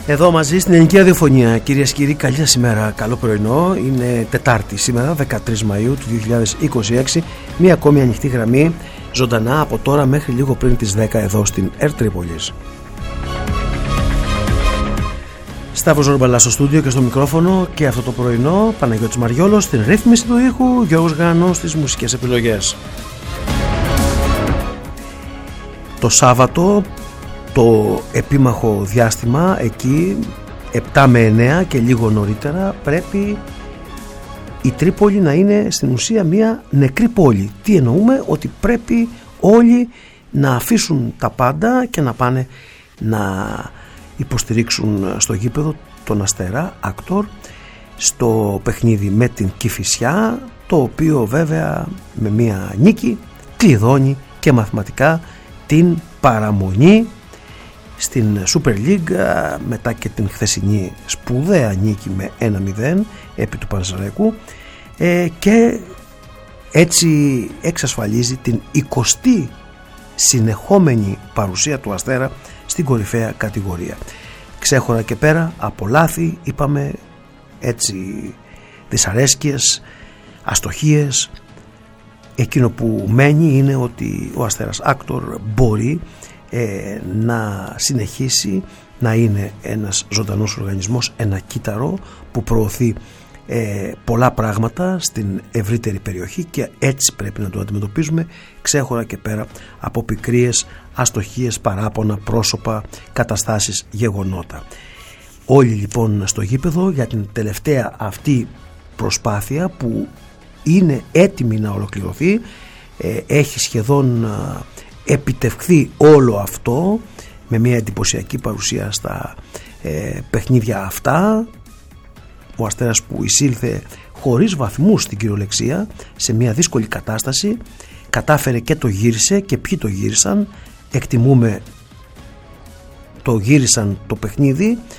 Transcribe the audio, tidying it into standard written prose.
Εδώ μαζί στην Ελληνική Ραδιοφωνία. Κυρίες και κύριοι, καλή σας ημέρα, καλό πρωινό. Είναι Τετάρτη σήμερα, 13 Μαΐου του 2026. Μία ακόμη ανοιχτή γραμμή, ζωντανά από τώρα μέχρι λίγο πριν τις 10 εδώ στην ΕΡΤ Τρίπολης. Σταύρος Ζορμπαλάς στο στούντιο και στο μικρόφωνο και αυτό το πρωινό, Παναγιώτης Μαριόλος στην ρύθμιση του ήχου, Γιώργος Γάνος στις μουσικές επιλογές. Το Σάββατο, το επίμαχο διάστημα, εκεί 7 με 9 και λίγο νωρίτερα, πρέπει η Τρίπολη να είναι στην ουσία μια νεκρή πόλη. Τι εννοούμε? Ότι πρέπει όλοι να αφήσουν τα πάντα και να πάνε να υποστηρίξουν στο γήπεδο τον Αστέρα Άκτορ στο παιχνίδι με την Κηφισιά, το οποίο βέβαια με μια νίκη κλειδώνει και μαθηματικά την παραμονή στην Super League μετά και την χθεσινή σπουδαία νίκη με 1-0 επί του Πανσεραϊκού, και έτσι εξασφαλίζει την 20η συνεχόμενη παρουσία του Αστέρα στην κορυφαία κατηγορία. Ξέχωρα και πέρα από λάθη, είπαμε έτσι, δυσαρέσκειες, αστοχίες, εκείνο που μένει είναι ότι ο Αστέρας Άκτορ μπορεί να συνεχίσει να είναι ένας ζωντανός οργανισμός, ένα κύτταρο που προωθεί πολλά πράγματα στην ευρύτερη περιοχή, και έτσι πρέπει να το αντιμετωπίζουμε, ξέχωρα και πέρα από πικρίες, αστοχίες, παράπονα, πρόσωπα, καταστάσεις, γεγονότα. Όλοι λοιπόν στο γήπεδο για την τελευταία αυτή προσπάθεια που είναι έτοιμη να ολοκληρωθεί. Έχει σχεδόν επιτευχθεί όλο αυτό με μια εντυπωσιακή παρουσία στα παιχνίδια αυτά. Ο Αστέρας που εισήλθε χωρίς βαθμούς στην κυριολεξία, σε μια δύσκολη κατάσταση, κατάφερε και το γύρισε. Και ποιοι το γύρισαν? Εκτιμούμε το γύρισαν το παιχνίδι